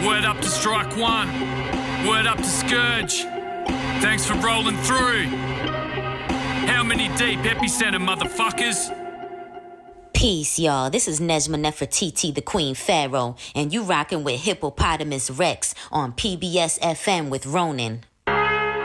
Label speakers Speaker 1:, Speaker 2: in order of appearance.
Speaker 1: Word up to Strike One. Word up to Scourge. Thanks for rolling through. How many deep, Epicenter, motherfuckers?
Speaker 2: Peace, y'all. This is Nejma Nefertiti, the Queen Pharaoh, and you rockin' with Hippopotamus Rex on PBS FM with Ronan.